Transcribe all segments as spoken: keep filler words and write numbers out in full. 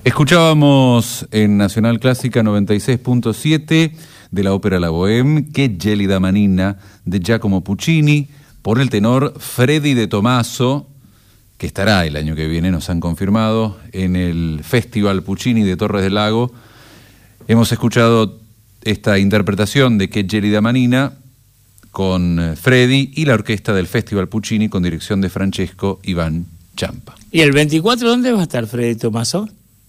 Escuchábamos en Nacional Clásica noventa y seis punto siete de la ópera La Bohème, Che gelida manina, de Giacomo Puccini, por el tenor Freddy de Tomaso, que estará el año que viene, nos han confirmado, en el Festival Puccini de Torres del Lago. Hemos escuchado esta interpretación de Che gelida manina con Freddy y la orquesta del Festival Puccini con dirección de Francesco Iván Champa. ¿Y el veinticuatro dónde va a estar Freddy Tomaso?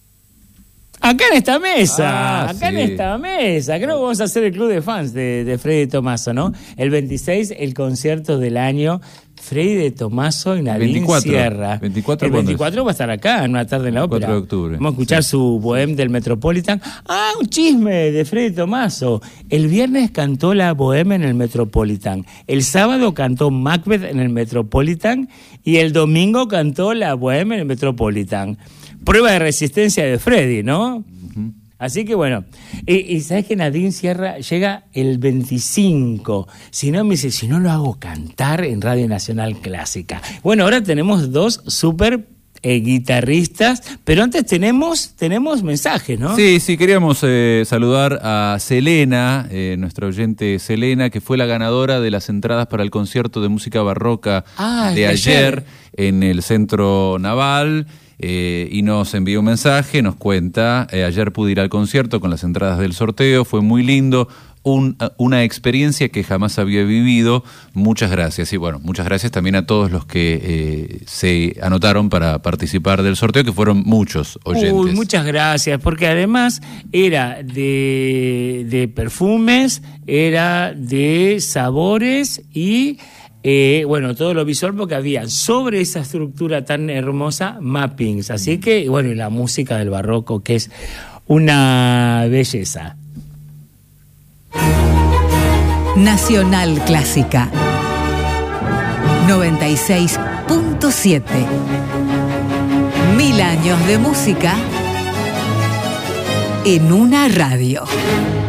Acá en esta mesa, ah, acá sí. en esta mesa. Creo que vamos a hacer el club de fans de, de Freddy Tomaso, ¿no? El veintiséis, el concierto del año, Freddy de Tomaso y Nadine veinticuatro, Sierra. veinticuatro, el veinticuatro va a estar acá, en una tarde en la ópera. de octubre. Vamos a escuchar sí. su Bohème del Metropolitan. Ah, un chisme de Freddy Tomaso. El viernes cantó la Bohème en el Metropolitan. El sábado cantó Macbeth en el Metropolitan. Y el domingo cantó la Bohème en el Metropolitan. Prueba de resistencia de Freddy, ¿no? Uh-huh. Así que bueno, y, y sabes que Nadine Sierra llega el veinticinco. Si no, me dice, si no lo hago cantar en Radio Nacional Clásica. Bueno, ahora tenemos dos súper eh, guitarristas, pero antes tenemos, tenemos mensajes, ¿no? Sí, sí, queríamos eh, saludar a Selena, eh, nuestra oyente Selena, que fue la ganadora de las entradas para el concierto de música barroca ah, de ayer, ayer en el Centro Naval. Eh, y nos envió un mensaje, nos cuenta, eh, ayer pude ir al concierto con las entradas del sorteo, fue muy lindo, un, una experiencia que jamás había vivido, muchas gracias. Y bueno, muchas gracias también a todos los que eh, se anotaron para participar del sorteo, que fueron muchos oyentes. Uy, muchas gracias, porque además era de, de perfumes, era de sabores y... Eh, bueno, todo lo visual, porque había sobre esa estructura tan hermosa mappings. Así que, bueno, y la música del barroco, que es una belleza. Nacional Clásica noventa y seis punto siete. Mil años de música en una radio.